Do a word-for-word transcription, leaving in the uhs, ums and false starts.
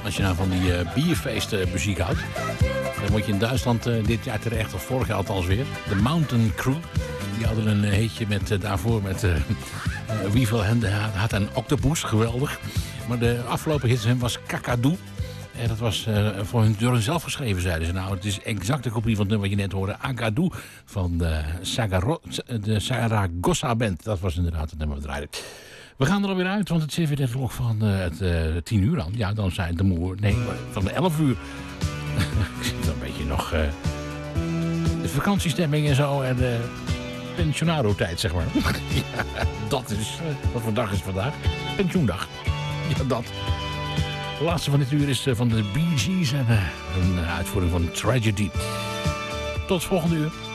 Als je nou van die uh, bierfeesten muziek houdt, dan moet je in Duitsland uh, dit jaar terecht, of vorig jaar althans weer. De Mountain Crew. Die hadden een hitje met, uh, daarvoor met uh, uh, Wie veel hen had een octopus, geweldig. Maar de afgelopen hit was Kakadu. En dat was uh, voor hun, door hun zelf geschreven, zeiden ze. Nou, het is exact een kopie van het nummer wat je net hoorde. Agadu van de, Sagaro, de Saragossa Band. Dat was inderdaad het nummer wat draaide. We gaan er alweer uit, want het zit weer net nog van uh, het uh, tien uur aan. Ja, dan zijn de moer. Nee, van de elf uur. Ik zit een beetje nog... Uh, de vakantiestemming en zo. En de pensionado-tijd, zeg maar. Ja, dat is... Uh, wat voor dag is het vandaag? Pensioendag. Ja, dat. De laatste van dit uur is uh, van de Bee Gees en uh, een uitvoering van Tragedy. Tot volgende uur.